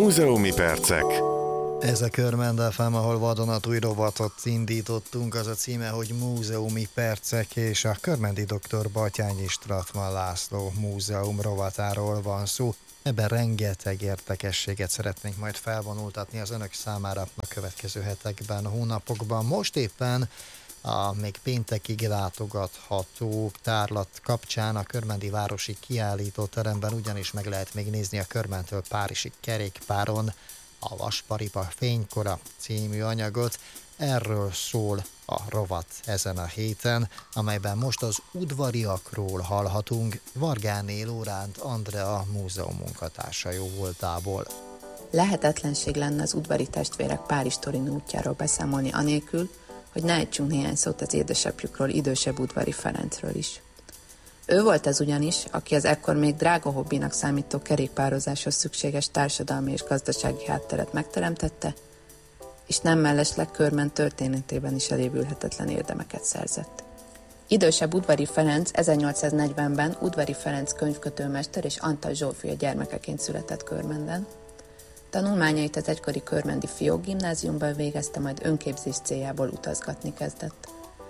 Múzeumi percek. Ez a Körmend FM, ahol vadonatúj rovatot indítottunk, az a címe, hogy Múzeumi percek, és a körmendi dr. Batthyány Strattmann László múzeum rovatáról van szó. Ebben rengeteg érdekességet szeretnénk majd felvonultatni az önök számára a következő hetekben, hónapokban. Most éppen a még péntekig látogatható tárlat kapcsán a körmendi városi kiállítóteremben ugyanis meg lehet még nézni a Körmendtől Párizsig kerékpáron a Vasparipa fénykora című anyagot. Erről szól a rovat ezen a héten, amelyben most az udvariakról hallhatunk Vargáné Lóránt Andrea múzeum munkatársa jó voltából. Lehetetlenség lenne az udvari testvérek Párizs-Torino útjáról beszámolni anélkül, hogy ne ejtsünk néhány szót az édesapjukról, idősebb Udvari Ferencről is. Ő volt az ugyanis, aki az ekkor még drága hobbinak számító kerékpározáshoz szükséges társadalmi és gazdasági hátteret megteremtette, és nem mellesleg Körmend történetében is elévülhetetlen érdemeket szerzett. Idősebb Udvari Ferenc 1840-ben Udvari Ferenc könyvkötőmester és Antal Zsófia gyermekeként született Körmenden. Tanulmányait az egykori körmendi fiókgimnáziumban végezte, majd önképzés céljából utazgatni kezdett.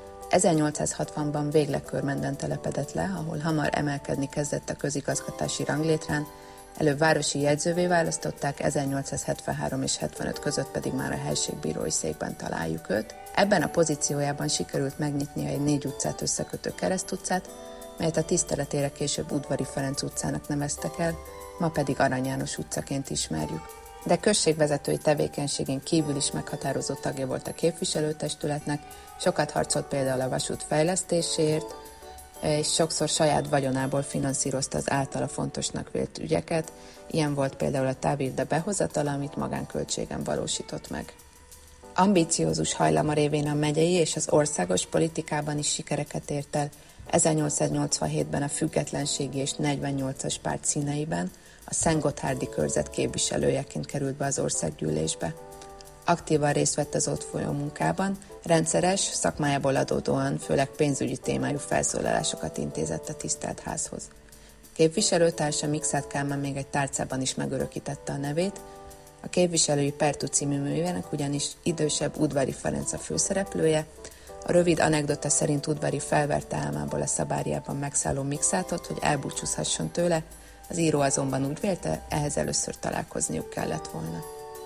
1860-ban végleg Körmenden telepedett le, ahol hamar emelkedni kezdett a közigazgatási ranglétrán, előbb városi jegyzővé választották, 1873 és 75 között pedig már a helységbírói székben találjuk őt. Ebben a pozíciójában sikerült megnyitnia egy 4 utcát összekötő keresztutcát, melyet a tiszteletére később Udvari Ferenc utcának neveztek el, ma pedig Arany János utcaként ismerjük. De községvezetői tevékenységén kívül is meghatározó tagja volt a képviselőtestületnek, sokat harcolt például a vasút fejlesztéséért, és sokszor saját vagyonából finanszírozta az általa fontosnak vélt ügyeket, ilyen volt például a távirda behozatala, amit magánköltségen valósított meg. Ambíciózus hajlama révén a megyei és az országos politikában is sikereket ért el, 1887-ben a Függetlenségi és 48-as párt színeiben, a Szentgotthárdi körzet képviselőjeként került be az országgyűlésbe. Aktívan részt vett az ott folyó munkában, rendszeres, szakmájából adódóan, főleg pénzügyi témájú felszólalásokat intézett a tisztelt házhoz. Képviselőtársa Mikszáth Kálmán még egy tárcában is megörökítette a nevét, a képviselői Pertú című művének ugyanis idősebb Udvari Ferenc a főszereplője. A rövid anekdota szerint Udvari felverte álmából a szabárjában megszálló Mikszáthot, hogy elbúcsúzhasson tőle, az író azonban úgy vélte, ehhez először találkozniuk kellett volna.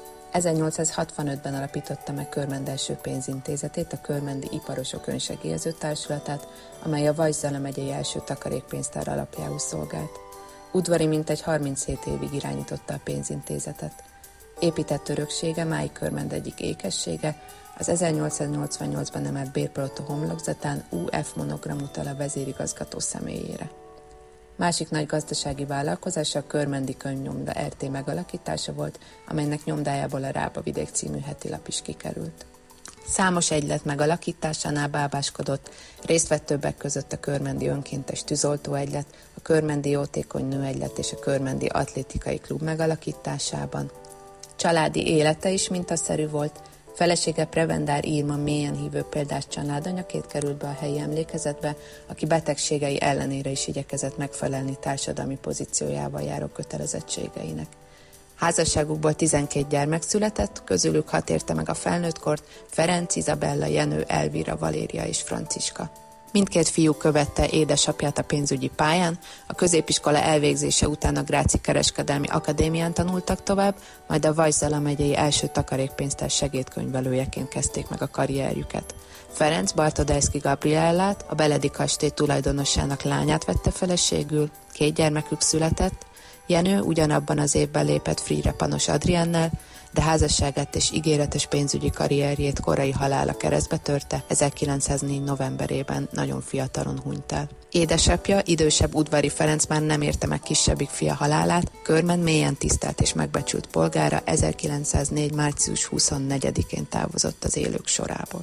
1865-ben alapította meg Körmend első pénzintézetét, a Körmendi Iparosok Önsegélyező Társulatát, amely a Vajszala megyei első takarékpénztár alapjául szolgált. Udvari mintegy 37 évig irányította a pénzintézetet. Épített öröksége máig Körmend egyik ékessége, az 1888-ban emelt bérpalota homlokzatán UF monogram utal a vezérigazgató személyére. Másik nagy gazdasági vállalkozása a Körmendi Könyvnyomda RT megalakítása volt, amelynek nyomdájából a Rábavidék című hetilap is kikerült. Számos egylet megalakításánál bábáskodott, részt vett többek között a Körmendi Önkéntes Tűzoltó Egylet, a Körmendi Jótékony Nő Egylet és a Körmendi Atlétikai Klub megalakításában. Családi élete is mintaszerű volt, felesége Prevendár Irma mélyen hívő példás családanyaként került be a helyi emlékezetbe, aki betegségei ellenére is igyekezett megfelelni társadalmi pozíciójával járó kötelezettségeinek. Házasságukból 12 gyermek született, közülük 6 érte meg a felnőttkort: Ferenc, Izabella, Jenő, Elvira, Valéria és Franciska. Mindkét fiú követte édesapját a pénzügyi pályán, a középiskola elvégzése után a Gráci Kereskedelmi Akadémián tanultak tovább, majd a Vajszala megyei első takarékpénztár segédkönyvelőjeként kezdték meg a karrierjüket. Ferenc Bartodejszky Gabriellát, a Beledi kastély tulajdonosának lányát vette feleségül, 2 gyermekük született, Jenő ugyanabban az évben lépett Frigyre Panos Adriennel, de házasságát és ígéretes pénzügyi karrierjét korai halála keresztbe törte, 1904. novemberében nagyon fiatalon hunyt el. Édesapja, idősebb Udvari Ferenc már nem érte meg kisebbik fia halálát, Körmend mélyen tisztelt és megbecsült polgára 1904. március 24-én távozott az élők sorából.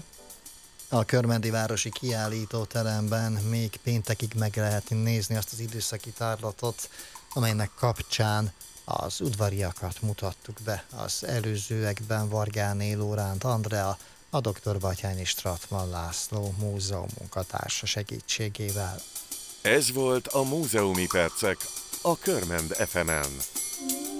A körmendi városi kiállítóteremben még péntekig meg lehet nézni azt az időszaki tárlatot, amelynek kapcsán az udvariakat mutattuk be az előzőekben Vargáné Lóránt Andrea, a dr. Batthyány Strattmann László múzeum munkatársa segítségével. Ez volt a Múzeumi percek a Körmend FM-en.